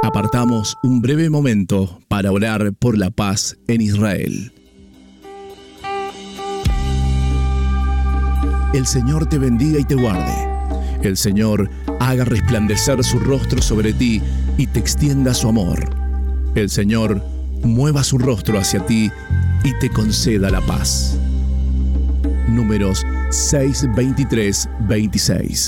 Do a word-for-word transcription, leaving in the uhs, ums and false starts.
Apartamos un breve momento para orar por la paz en Israel. El Señor te bendiga y te guarde. El Señor haga resplandecer su rostro sobre ti y te extienda su amor. El Señor mueva su rostro hacia ti y te conceda la paz. Números seis, veintitrés, veintiséis.